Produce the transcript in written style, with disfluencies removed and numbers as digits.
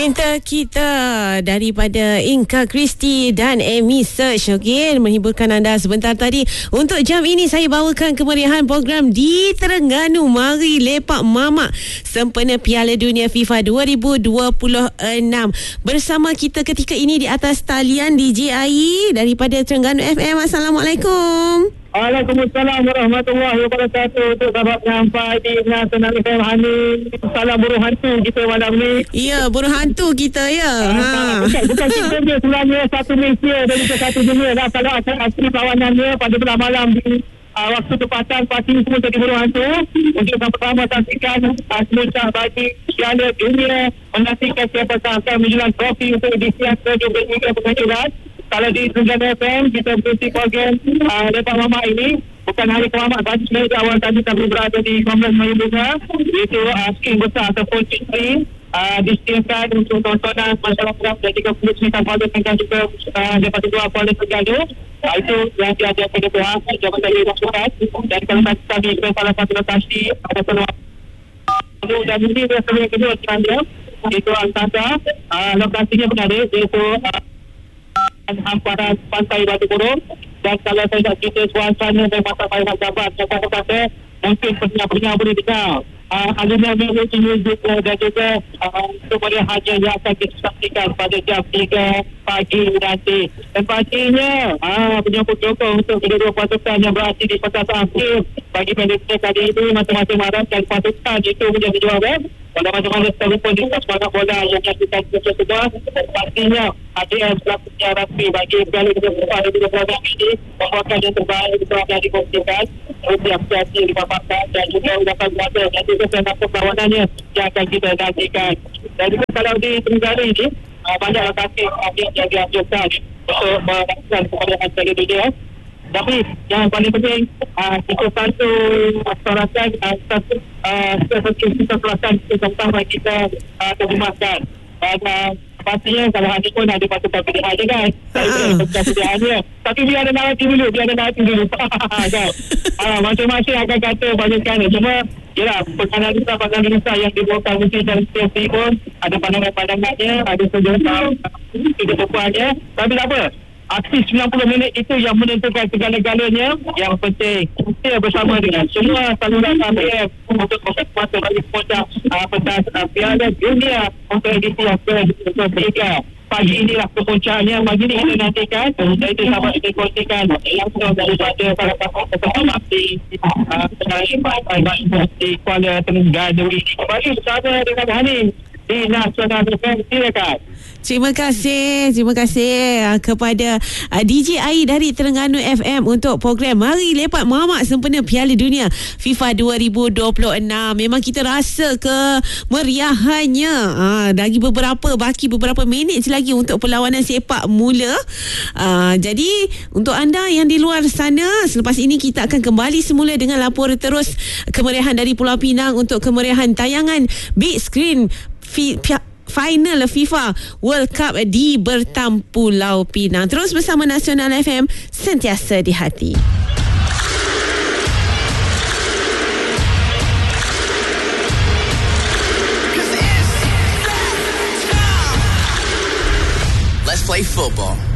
Cinta Kita daripada Inka Christie dan Amy Search. Okey, menghiburkan anda sebentar tadi. Untuk jam ini saya bawakan kemeriahan program di Terengganu. Mari lepak mamak sempena Piala Dunia FIFA 2026. Bersama kita ketika ini di atas talian DJI daripada Terengganu FM. Assalamualaikum. Waalaikumsalam warahmatullahi wabarakatuh. Untuk sahabat sampai di Nasional FM Hani. Salam burung hantu kita malam ni. Ya, burung hantu kita ya. Bukan kita je sebenarnya, satu Malaysia dan juga satu dunia lah. Kalau asli perlawanannya pada bulan malam di waktu tempatan pasti semua jadi burung hantu. Untuk yang pertama saksikan semuanya bagi Piala Dunia, menantikan siapa akan menjulang trofi untuk edisi yang ke-23 pengajuan. Kalau di Terengganu FM kita berhenti program lepas mamak ini, bukan hari mamak saja. Sebenarnya di awal tadi kami berada di Kompleks Melayu Bunga, iaitu skrin besar ataupun screen disediakan untuk tontonan masyarakat dan juga pengurusan polis dan juga daripada dua polis Terengganu. Itu yang diajar pada pihak Jabatan Rasulat. Dan kalau kami ke salah satu lokasi ada peluang dan ini bersama yang kedua sebenarnya, iaitu Al-Tanda. Lokasinya berada iaitu hamparan pantai Batu Burung. Dan kalau saya nak cerita suasana dan masa payah jabat, kata-kata mungkin penyiar-penyiar boleh dengar alunan muzik dan juga kemeriahannya yang akan disaksikan pada jam 3 pagi nanti. Dan pastinya penyambut jokong untuk kedua-dua pasukan yang berhasil di petas akhir bagi pendidikan kali ini, masing-masing marah dan pasukan itu menjadi juara. Pada mana-mana sekalipun di sepak bola yang menyatakan semua, pastinya ADM selaku penyiar rasmi bagi Piala Dunia 2026 ini membawakan yang terbaik untuk yang dikongsikan. Apresiasi dipaparkan dan juga ucapan berada dan juga penampak perlawanannya yang akan kita nantikan. Dan juga kalau di Terengganu ini banyak lokasi yang dianjurkan untuk melakukan kepada Piala Dunia. Tapi yang paling penting kita satu masyarakat seperti kita pelakon terutama kita terjemahkan. Dan pastinya kalau hari pun ada pasukan pilihan je kan. Pasukan pilihannya. Tapi biar ada narasi dulu. Masing-masing akan kata pasukan ni. Cuma yalah, pandangan-pandangan yang dibawakan mesti dalam setiap pun ada pandangan-pandangannya, ada kedepannya. Tapi tak apa. Aksi 90 minit itu yang menentukan segala-galanya. Yang penting kita bersama dengan semua saluran KPM untuk masuk bagi puncak pentas Piala Dunia untuk edisi yang ke-23. Pagi inilah kepuncaknya. Pagi ini kita nantikan dan itu sahabat kita kongsikan langsung daripada para peserta di Kuala Terengganu ini. Kembali bersama dengan Hani di Nasional FM. Silakan. Terima kasih kepada DJI dari Terengganu FM untuk program Mari Lepak Mamak sempena Piala Dunia FIFA 2026. Memang kita rasa kemeriahannya. Baki beberapa minit lagi untuk perlawanan sepak mula. Jadi untuk anda yang di luar sana, selepas ini kita akan kembali semula dengan laporan terus kemeriahan dari Pulau Pinang untuk kemeriahan tayangan big screen final FIFA World Cup di Bertam Pulau Pinang. Terus bersama Nasional FM, sentiasa di hati. Let's play football.